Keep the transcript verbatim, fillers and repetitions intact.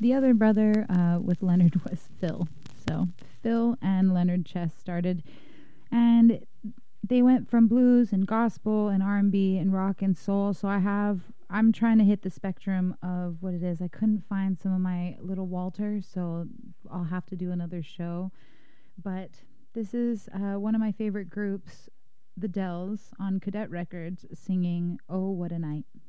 the other brother uh, with Leonard was Phil. So Phil and Leonard Chess started, and they went from blues and gospel and R and B and rock and soul. So I have, I'm trying to hit the spectrum of what it is. I couldn't find some of my little Walter, so I'll have to do another show. But this is uh, one of my favorite groups, the Dells, on Cadet Records, singing "Oh What a Night."